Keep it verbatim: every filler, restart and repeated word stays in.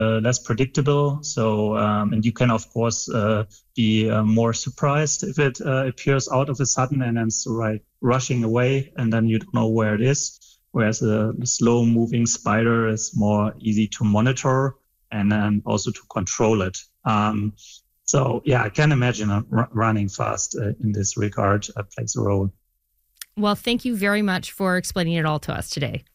uh, less predictable. So, um, and you can, of course, uh, be uh, more surprised if it uh, appears out of a sudden and then it's right rushing away, and then you don't know where it is. Whereas a slow-moving spider is more easy to monitor and then also to control it. Um, so, yeah, I can imagine uh, r- running fast uh, in this regard uh, plays a role. Well, thank you very much for explaining it all to us today.